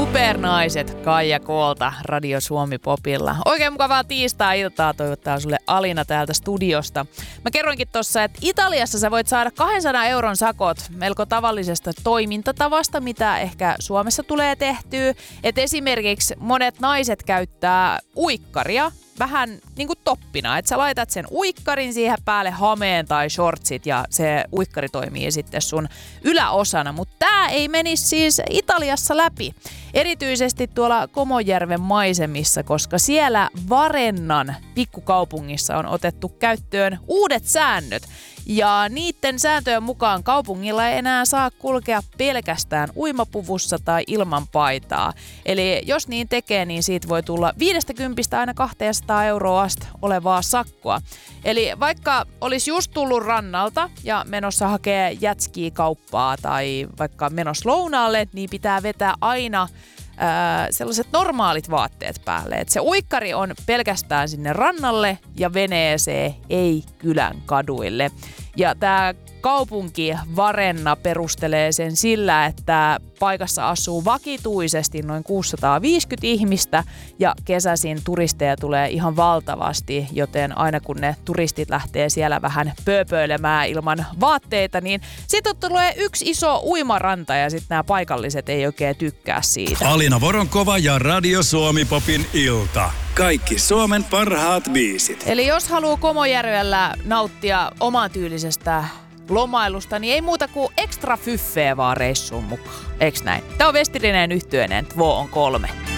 Supernaiset Kaija Koolta Radio Suomi Popilla. Oikein mukavaa tiistai-iltaa toivottaa sulle Alina täältä studiosta. Mä kerroinkin tossa, että Italiassa sä voit saada 200 euron sakot melko tavallisesta toimintatavasta, mitä ehkä Suomessa tulee tehtyä. Et esimerkiksi monet naiset käyttää uikkaria vähän niin kuin toppina, että sä laitat sen uikkarin siihen päälle hameen tai shortsit ja se uikkari toimii sitten sun yläosana, mutta tää ei menisi siis Italiassa läpi. Erityisesti tuolla Komojärven maisemissa, koska siellä Varennan pikkukaupungissa on otettu käyttöön uudet säännöt. Ja niiden sääntöjen mukaan kaupungilla ei enää saa kulkea pelkästään uimapuvussa tai ilman paitaa. Eli jos niin tekee, niin siitä voi tulla 50 aina 200 euroa asti olevaa sakkoa. Eli vaikka olisi just tullut rannalta ja menossa hakee jätskiä kauppaa tai vaikka menossa lounaalle, niin pitää vetää aina sellaiset normaalit vaatteet päälle. Et se uikkari on pelkästään sinne rannalle ja veneeseen, ei kylän kaduille. Ja tämä kaupunki Varenna perustelee sen sillä, että paikassa asuu vakituisesti noin 650 ihmistä ja kesäisin turisteja tulee ihan valtavasti, joten aina kun ne turistit lähtee siellä vähän pööpöilemään ilman vaatteita, niin sitten tulee yksi iso uimaranta ja sitten nämä paikalliset ei oikein tykkää siitä. Alina Voronkova ja Radio Suomi Popin ilta. Kaikki Suomen parhaat biisit. Eli jos haluaa Komojärvellä nauttia oman tyylisestä lomailusta, niin ei muuta kuin ekstra fyffeä vaan reissuun mukaan. Eiks näin? Tää on Vesterinen Yhtyeinen, Två on 3.